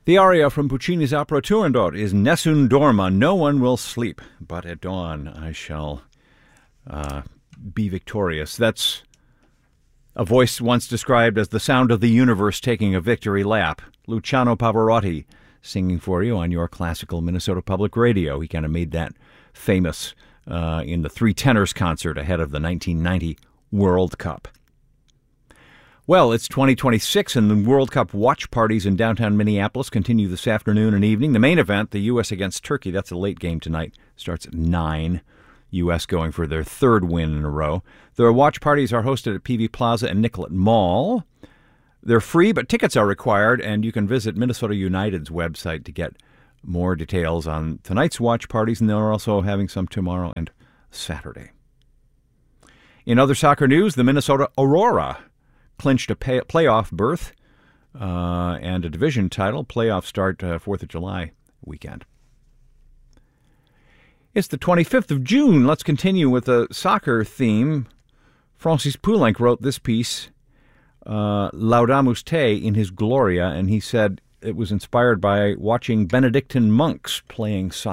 The aria from Puccini's opera Turandot is Nessun dorma, no one will sleep, but at dawn I shall be victorious. That's a voice once described as the sound of the universe taking a victory lap. Luciano Pavarotti singing for you on your classical Minnesota Public Radio. He kind of made that famous in the Three Tenors concert ahead of the 1990 World Cup. Well, it's 2026, and the World Cup watch parties in downtown Minneapolis continue this afternoon and evening. The main event, the U.S. against Turkey, that's a late game tonight, starts at 9. U.S. going for their third win in a row. Their watch parties are hosted at PV Plaza and Nicollet Mall. They're free, but tickets are required, and you can visit Minnesota United's website to get more details on tonight's watch parties, and they're also having some tomorrow and Saturday. In other soccer news, the Minnesota Aurora clinched a playoff berth and a division title. Playoffs start 4th of July weekend. It's the 25th of June. Let's continue with a soccer theme. Francis Poulenc wrote this piece, Laudamus Te, in his Gloria, and he said it was inspired by watching Benedictine monks playing soccer.